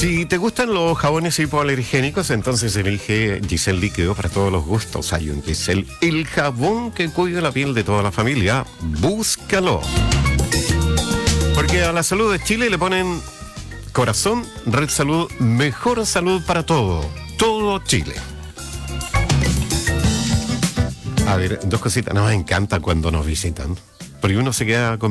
Si te gustan los jabones hipoalergénicos, entonces elige Giselle Líquido para todos los gustos. Hay un Giselle, el jabón que cuida la piel de toda la familia. Búscalo. Porque a la salud de Chile le ponen corazón, Red Salud, mejor salud para todo. Todo Chile. A ver, dos cositas. Nos encanta cuando nos visitan. Porque uno se queda con